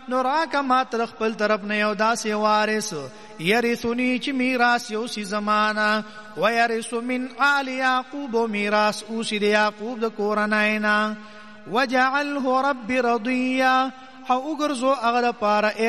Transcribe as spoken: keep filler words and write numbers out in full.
نو راکا ما تر خپل طرف نه یو داسې وارث یرثنی چې میراث یو سی زمانہ و یرث من آل یعقوب و میراث اوسی د یعقوب د کورنینا وجعله رب رضیا او وګرځو هغه لپاره